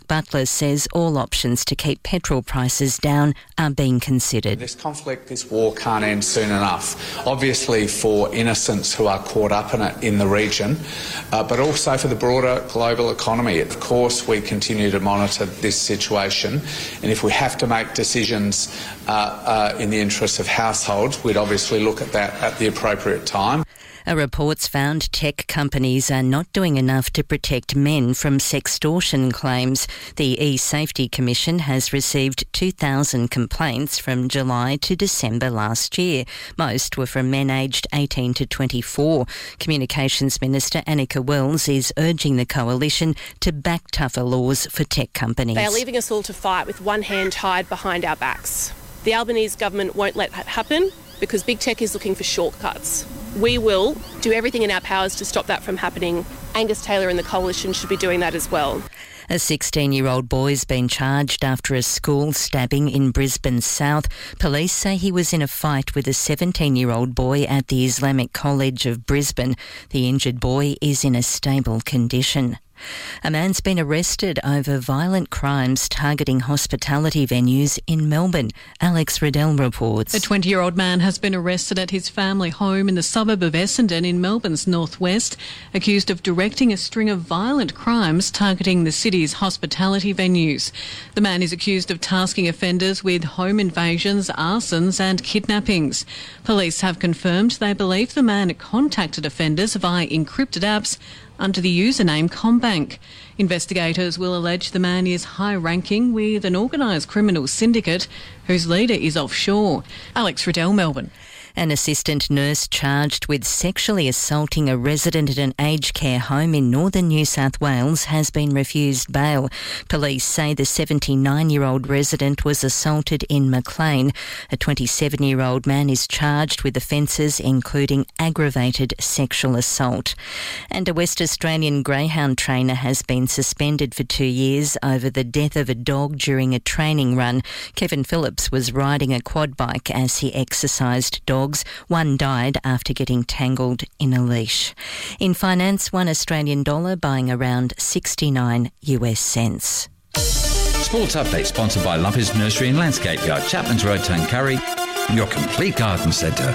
Butler says all options to keep petrol prices down are being considered. This conflict, this war can't end soon enough. Obviously for innocents who are caught up in it in the region, but also for the broader global economy. Of course, we continue to monitor this situation, and if we have to make decisions in the interests of households, we'd obviously look at that at the appropriate time. A report's found tech companies are not doing enough to protect men from sextortion claims. The E-Safety Commission has received 2,000 complaints from July to December last year. Most were from men aged 18 to 24. Communications Minister Annika Wells is urging the coalition to back tougher laws for tech companies. They are leaving us all to fight with one hand tied behind our backs. The Albanese government won't let that happen because big tech is looking for shortcuts. We will do everything in our powers to stop that from happening. Angus Taylor and the coalition should be doing that as well. A 16-year-old boy's been charged after a school stabbing in Brisbane South. Police say he was in a fight with a 17-year-old boy at the Islamic College of Brisbane. The injured boy is in a stable condition. A man's been arrested over violent crimes targeting hospitality venues in Melbourne. Alex Riddell reports. A 20-year-old man has been arrested at his family home in the suburb of Essendon in Melbourne's northwest, accused of directing a string of violent crimes targeting the city's hospitality venues. The man is accused of tasking offenders with home invasions, arsons and kidnappings. Police have confirmed they believe the man contacted offenders via encrypted apps under the username CommBank. Investigators will allege the man is high-ranking with an organised criminal syndicate whose leader is offshore. Alex Riddell, Melbourne. An assistant nurse charged with sexually assaulting a resident at an aged care home in northern New South Wales has been refused bail. Police say the 79-year-old resident was assaulted in Maclean. A 27-year-old man is charged with offences including aggravated sexual assault. And a West Australian greyhound trainer has been suspended for 2 years over the death of a dog during a training run. Kevin Phillips was riding a quad bike as he exercised dogs. One died after getting tangled in a leash. In finance, $1 Australian buying around 69 US cents. Sports Update sponsored by Lumpy's Nursery and Landscape Yard, Chapman's Road, Tuncurry, your complete garden centre.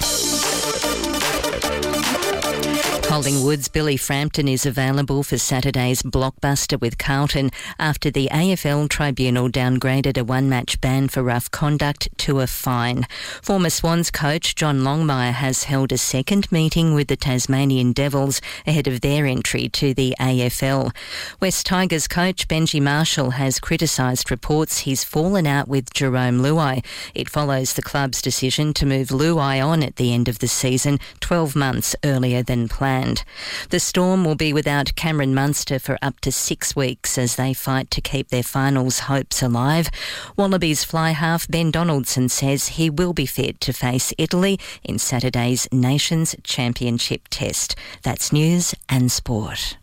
Collingwood's Billy Frampton is available for Saturday's blockbuster with Carlton after the AFL Tribunal downgraded a one-match ban for rough conduct to a fine. Former Swans coach John Longmire has held a second meeting with the Tasmanian Devils ahead of their entry to the AFL. West Tigers coach Benji Marshall has criticised reports he's fallen out with Jerome Luai. It follows the club's decision to move Luai on at the end of the season, 12 months earlier than planned. The Storm will be without Cameron Munster for up to 6 weeks as they fight to keep their finals hopes alive. Wallabies fly half Ben Donaldson says he will be fit to face Italy in Saturday's Nations Championship test. That's news and sport.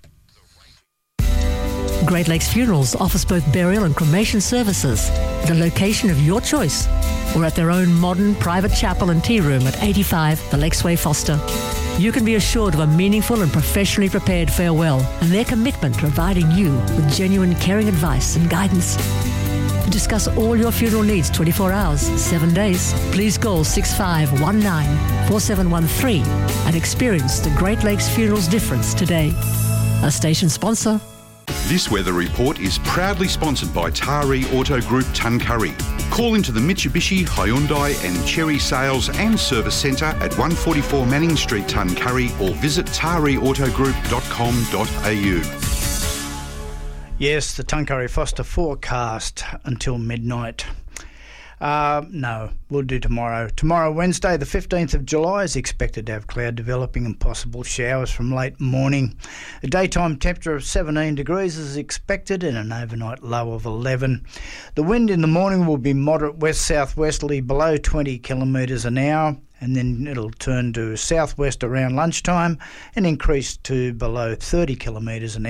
Great Lakes Funerals offers both burial and cremation services at a location of your choice or at their own modern private chapel and tea room at 85 The Lakesway, Foster. You can be assured of a meaningful and professionally prepared farewell and their commitment to providing you with genuine caring advice and guidance. To discuss all your funeral needs 24 hours, 7 days, please call 6519-4713 and experience the Great Lakes Funerals difference today. A station sponsor. This weather report is proudly sponsored by Taree Auto Group Tuncurry. Call into the Mitsubishi, Hyundai and Chery Sales and Service Centre at 144 Manning Street, Tuncurry, or visit tareautogroup.com.au. Yes, the Tuncurry Foster forecast until midnight. No, we'll do tomorrow. Tomorrow, Wednesday, the 15th of July, is expected to have cloud developing and possible showers from late morning. A daytime temperature of 17 degrees is expected and an overnight low of 11. The wind in the morning will be moderate west-southwesterly below 20 kilometres an hour, and then it'll turn to southwest around lunchtime and increase to below 30 kilometres an hour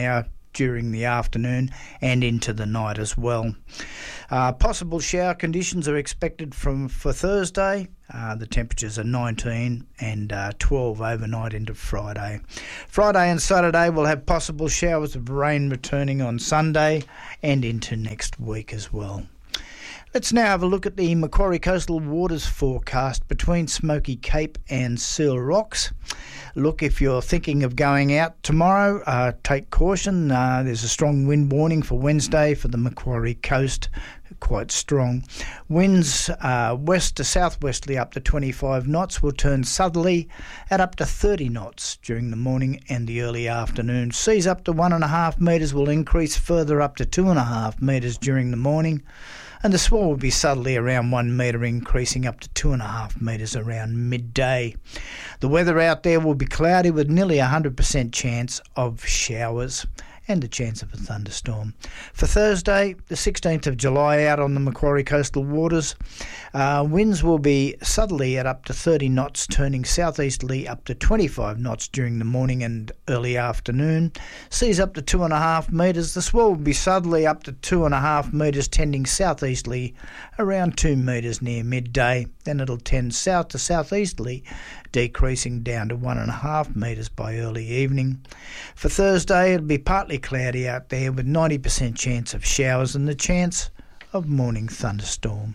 during the afternoon and into the night as well. Possible shower conditions are expected for Thursday. The temperatures are 19 and 12 overnight into Friday. Friday and Saturday will have possible showers of rain returning on Sunday and into next week as well. Let's now have a look at the Macquarie Coastal Waters forecast between Smoky Cape and Seal Rocks. Look, if you're thinking of going out tomorrow, take caution. There's a strong wind warning for Wednesday for the Macquarie Coast, quite strong. Winds west to southwesterly up to 25 knots will turn southerly at up to 30 knots during the morning and the early afternoon. Seas up to 1.5 metres will increase further up to 2.5 metres during the morning. And the swell will be subtly around 1 metre, increasing up to 2.5 metres around midday. The weather out there will be cloudy with nearly 100% chance of showers and a chance of a thunderstorm. For Thursday, the 16th of July, out on the Macquarie Coastal Waters, winds will be southerly at up to 30 knots, turning southeasterly up to 25 knots during the morning and early afternoon. Seas up to 2.5 metres. The swell will be southerly up to 2.5 metres, tending southeasterly around 2 metres near midday. Then it'll tend south to southeasterly, decreasing down to 1.5 metres by early evening. For Thursday, it'll be partly cloudy out there with 90% chance of showers and the chance of morning thunderstorm.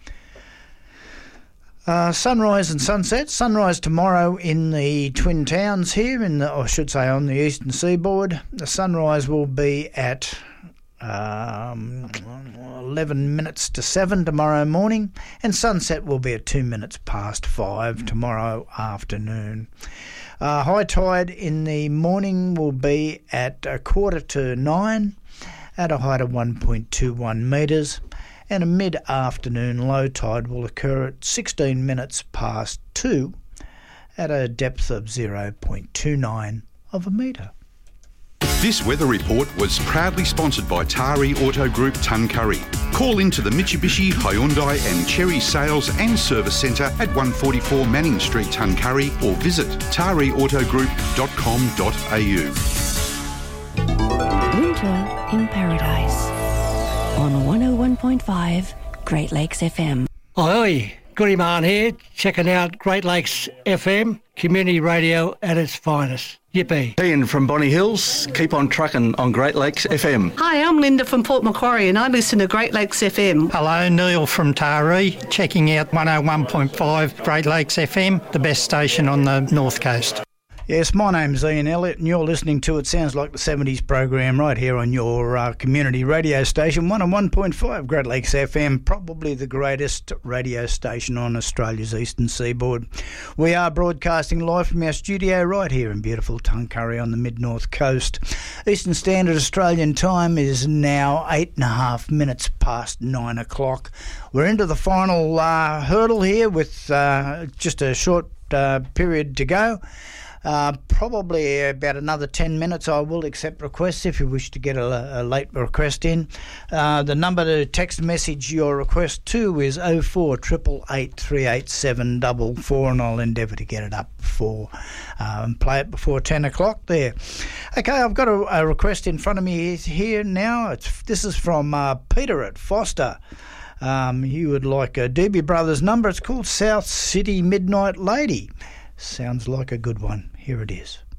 Sunrise and sunset. Sunrise tomorrow in the Twin Towns here, on the eastern seaboard. The sunrise will be at 11 minutes to 7 tomorrow morning, and sunset will be at 2 minutes past 5 tomorrow afternoon. High tide in the morning will be at 8:45 at a height of 1.21 metres, and a mid-afternoon low tide will occur at 16 minutes past 2 at a depth of 0.29 of a metre. This weather report was proudly sponsored by Tari Auto Group Tuncurry. Call into the Mitsubishi, Hyundai and Cherry Sales and Service Centre at 144 Manning Street, Tuncurry, or visit tariautogroup.com.au. Winter in Paradise on 101.5 Great Lakes FM. Oi, Goody Man here, checking out Great Lakes FM, community radio at its finest. Yippee. Ian from Bonny Hills, keep on trucking on Great Lakes FM. Hi, I'm Linda from Port Macquarie and I listen to Great Lakes FM. Hello, Neil from Taree, checking out 101.5 Great Lakes FM, the best station on the North Coast. Yes, my name's Ian Elliott and you're listening to It Sounds Like the 70s program right here on your community radio station, 101.5 Great Lakes FM, probably the greatest radio station on Australia's eastern seaboard. We are broadcasting live from our studio right here in beautiful Tuncurry on the mid-north coast. Eastern Standard Australian time is now 8.5 minutes past 9 o'clock. We're into the final hurdle here with just a short period to go. Probably about another 10 minutes. I will accept requests if you wish to get a late request in. The number to text message your request to is 0488 38744, and I'll endeavour to get it up before play it before 10 o'clock there. Okay, I've got a request in front of me here now. This is from Peter at Foster. He would like a Doobie Brothers number. It's called South City Midnight Lady. Sounds like a good one. Here it is.